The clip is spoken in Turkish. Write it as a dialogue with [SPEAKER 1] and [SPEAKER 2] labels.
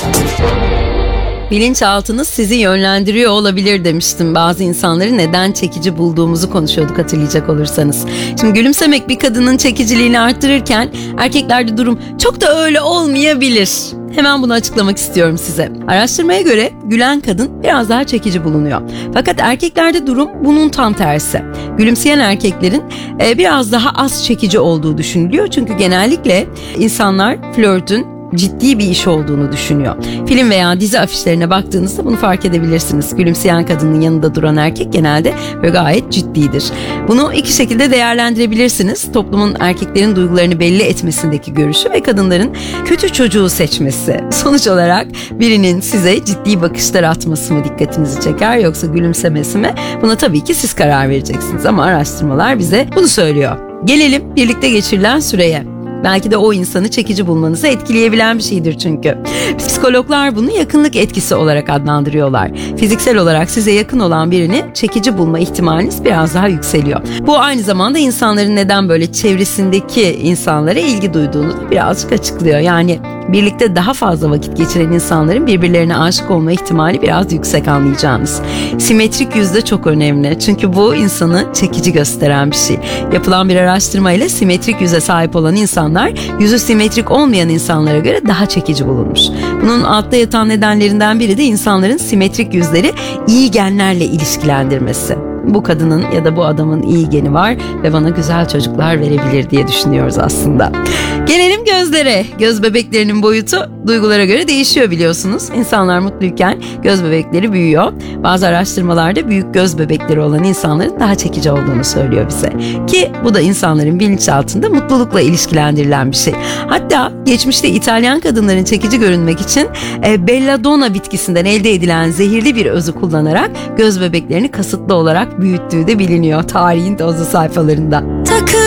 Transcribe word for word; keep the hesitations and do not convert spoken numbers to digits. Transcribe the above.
[SPEAKER 1] Bilinçaltınız sizi yönlendiriyor olabilir demiştim. Bazı insanları neden çekici bulduğumuzu konuşuyorduk, hatırlayacak olursanız. Şimdi gülümsemek bir kadının çekiciliğini arttırırken erkeklerde durum çok da öyle olmayabilir. Hemen bunu açıklamak istiyorum size. Araştırmaya göre gülen kadın biraz daha çekici bulunuyor. Fakat erkeklerde durum bunun tam tersi. Gülümseyen erkeklerin e, biraz daha az çekici olduğu düşünülüyor. Çünkü genellikle insanlar flörtün ciddi bir iş olduğunu düşünüyor. Film veya dizi afişlerine baktığınızda bunu fark edebilirsiniz. Gülümseyen kadının yanında duran erkek genelde ve gayet ciddidir. Bunu iki şekilde değerlendirebilirsiniz. Toplumun erkeklerin duygularını belli etmesindeki görüşü ve kadınların kötü çocuğu seçmesi. Sonuç olarak birinin size ciddi bakışlar atması mı dikkatinizi çeker, yoksa gülümsemesi mi? Buna tabii ki siz karar vereceksiniz ama araştırmalar bize bunu söylüyor. Gelelim birlikte geçirilen süreye. Belki de o insanı çekici bulmanızı etkileyebilen bir şeydir çünkü. Psikologlar bunu yakınlık etkisi olarak adlandırıyorlar. Fiziksel olarak size yakın olan birini çekici bulma ihtimaliniz biraz daha yükseliyor. Bu aynı zamanda insanların neden böyle çevresindeki insanlara ilgi duyduğunu da birazcık açıklıyor. Yani birlikte daha fazla vakit geçiren insanların birbirlerine aşık olma ihtimali biraz yüksek, anlayacağınız. Simetrik yüz de çok önemli. Çünkü bu insanı çekici gösteren bir şey. Yapılan bir araştırma ile simetrik yüze sahip olan insanlar yüzü simetrik olmayan insanlara göre daha çekici bulunmuş. Bunun altta yatan nedenlerinden biri de insanların simetrik yüzleri iyi genlerle ilişkilendirmesi. Bu kadının ya da bu adamın iyi geni var ve bana güzel çocuklar verebilir diye düşünüyoruz aslında. Gelelim gözlere. Göz bebeklerinin boyutu duygulara göre değişiyor, biliyorsunuz. İnsanlar mutluyken göz bebekleri büyüyor. Bazı araştırmalarda büyük göz bebekleri olan insanların daha çekici olduğunu söylüyor bize. Ki bu da insanların bilinçaltında mutlulukla ilişkilendirilen bir şey. Hatta geçmişte İtalyan kadınların çekici görünmek için e, belladonna bitkisinden elde edilen zehirli bir özü kullanarak göz bebeklerini kasıtlı olarak büyüttüğü de biliniyor tarihin tozlu sayfalarında. Takı